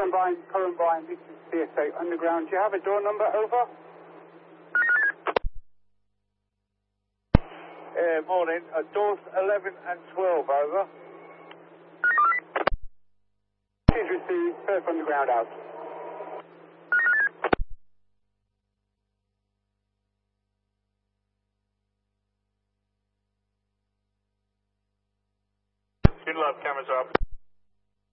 Columbine, this is CSA Underground. Do you have a door number? Over. Morning. Doors 11 and 12, over. Please receive. Perth Underground out. Good luck, cameras are up.